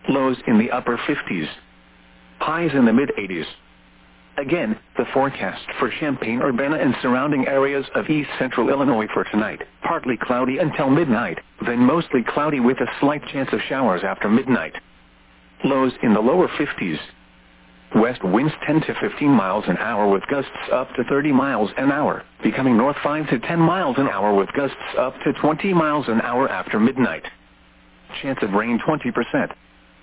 Lows in the upper 50s. Highs in the mid-80s. Again, the forecast for Champaign-Urbana and surrounding areas of east central Illinois for tonight. Partly cloudy until midnight, then mostly cloudy with a slight chance of showers after midnight. Lows in the lower 50s. West winds 10 to 15 miles an hour with gusts up to 30 miles an hour, becoming north 5 to 10 miles an hour with gusts up to 20 miles an hour after midnight. Chance of rain 20%.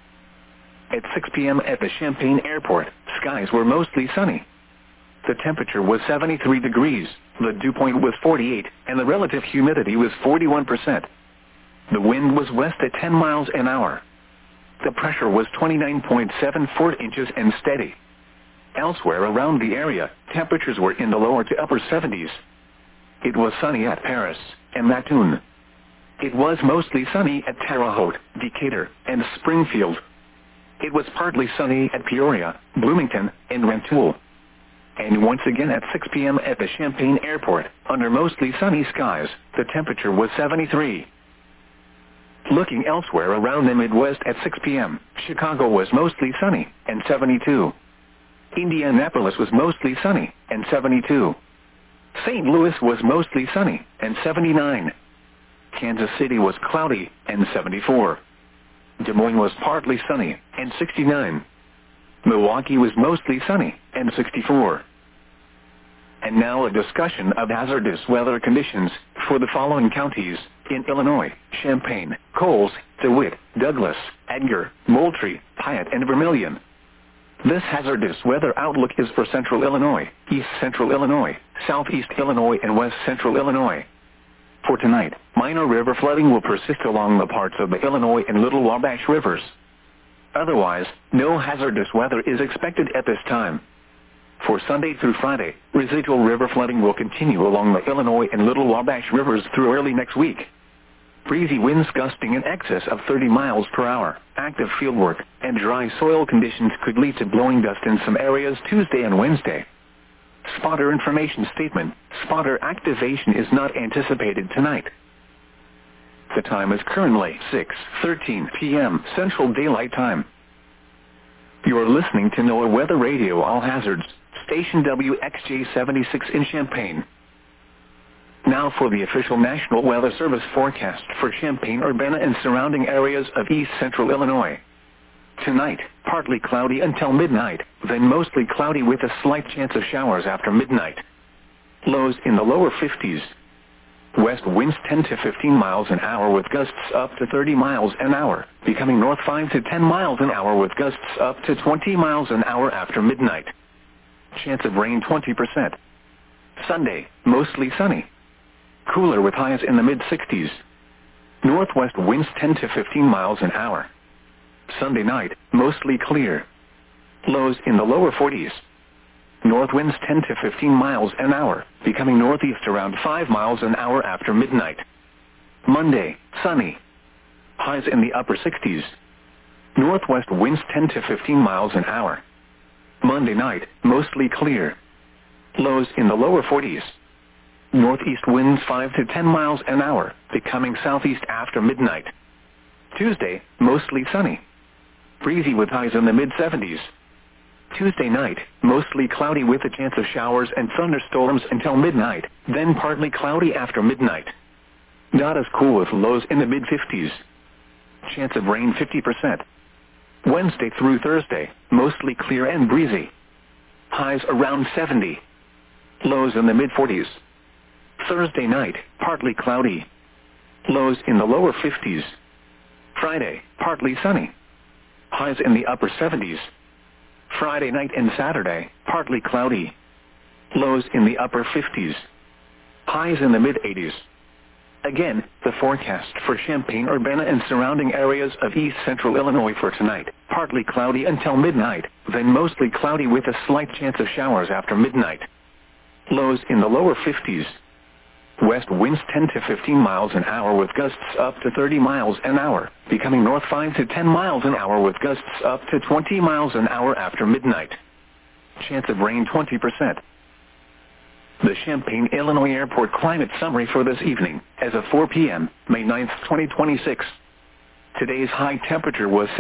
At 6 p.m. at the Champaign Airport, skies were mostly sunny. The temperature was 73 degrees, the dew point was 48, and the relative humidity was 41%. The wind was west at 10 miles an hour. The pressure was 29.74 inches and steady. Elsewhere around the area, temperatures were in the lower to upper 70s. It was sunny at Paris and Mattoon. It was mostly sunny at Terre Haute, Decatur, and Springfield. It was partly sunny at Peoria, Bloomington, and Rantoul. And once again at 6 p.m. at the Champaign Airport, under mostly sunny skies, the temperature was 73. Looking elsewhere around the Midwest at 6 p.m., Chicago was mostly sunny, and 72. Indianapolis was mostly sunny, and 72. St. Louis was mostly sunny, and 79. Kansas City was cloudy, and 74. Des Moines was partly sunny, and 69. Milwaukee was mostly sunny, and 64. And now a discussion of hazardous weather conditions for the following counties in Illinois: Champaign, Coles, DeWitt, Douglas, Edgar, Moultrie, Piatt, and Vermilion. This hazardous weather outlook is for central Illinois, east central Illinois, southeast Illinois, and west central Illinois. For tonight, minor river flooding will persist along the parts of the Illinois and Little Wabash rivers. Otherwise, no hazardous weather is expected at this time. For Sunday through Friday, residual river flooding will continue along the Illinois and Little Wabash rivers through early next week. Breezy winds gusting in excess of 30 miles per hour, active fieldwork, and dry soil conditions could lead to blowing dust in some areas Tuesday and Wednesday. Spotter information statement: spotter activation is not anticipated tonight. The time is currently 6:13 p.m. Central Daylight Time. You are listening to NOAA Weather Radio All Hazards, station WXJ-76 in Champaign. Now for the official National Weather Service forecast for Champaign-Urbana and surrounding areas of east central Illinois. Tonight, partly cloudy until midnight, then mostly cloudy with a slight chance of showers after midnight. Lows in the lower 50s. West winds 10 to 15 miles an hour with gusts up to 30 miles an hour, becoming north 5 to 10 miles an hour with gusts up to 20 miles an hour after midnight. Chance of rain 20%. Sunday, mostly sunny. Cooler with highs in the mid-60s. Northwest winds 10 to 15 miles an hour. Sunday night, mostly clear. Lows in the lower 40s. North winds 10 to 15 miles an hour, becoming northeast around 5 miles an hour after midnight. Monday, sunny. Highs in the upper 60s. Northwest winds 10 to 15 miles an hour. Monday night, mostly clear. Lows in the lower 40s. Northeast winds 5 to 10 miles an hour, becoming southeast after midnight. Tuesday, mostly sunny. Breezy with highs in the mid-70s. Tuesday night, mostly cloudy with a chance of showers and thunderstorms until midnight, then partly cloudy after midnight. Not as cool with lows in the mid-50s. Chance of rain 50%. Wednesday through Thursday, mostly clear and breezy. Highs around 70. Lows in the mid-40s. Thursday night, partly cloudy. Lows in the lower 50s. Friday, partly sunny. Highs in the upper 70s. Friday night and Saturday, partly cloudy. Lows in the upper 50s. Highs in the mid-80s. Again, the forecast for Champaign-Urbana and surrounding areas of east central Illinois for tonight. Partly cloudy until midnight, then mostly cloudy with a slight chance of showers after midnight. Lows in the lower 50s. West winds 10 to 15 miles an hour with gusts up to 30 miles an hour, becoming north 5 to 10 miles an hour with gusts up to 20 miles an hour after midnight. Chance of rain 20%. The Champaign, Illinois Airport climate summary for this evening, as of 4 p.m., May 9, 2026. Today's high temperature was